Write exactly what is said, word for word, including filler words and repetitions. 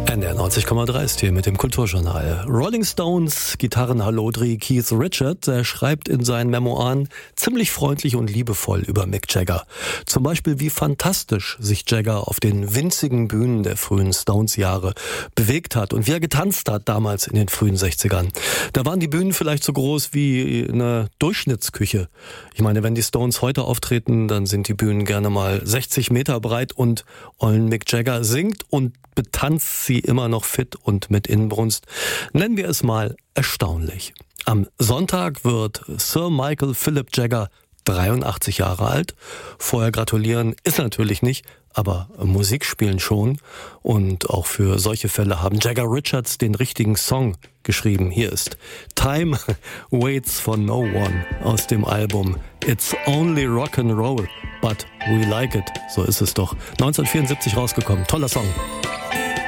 N D R neunzig Komma drei ist hier mit dem Kulturjournal. Rolling Stones Gitarrenhallodri Keith Richards, er schreibt in seinen Memoiren ziemlich freundlich und liebevoll über Mick Jagger. Zum Beispiel, wie fantastisch sich Jagger auf den winzigen Bühnen der frühen Stones-Jahre bewegt hat und wie er getanzt hat damals in den frühen sechzigern. Da waren die Bühnen vielleicht so groß wie eine Durchschnittsküche. Ich meine, wenn die Stones heute auftreten, dann sind die Bühnen gerne mal sechzig Meter breit und ollen Mick Jagger singt und betanzt sie immer noch fit und mit Inbrunst. Nennen wir es mal erstaunlich. Am Sonntag wird Sir Michael Philip Jagger dreiundachtzig Jahre alt. Vorher gratulieren ist natürlich nicht, aber Musik spielen schon. Und auch für solche Fälle haben Jagger Richards den richtigen Song geschrieben. Hier ist Time Waits for No One aus dem Album It's Only Rock and Roll, but we like it. So ist es doch. neunzehnhundertvierundsiebzig rausgekommen. Toller Song.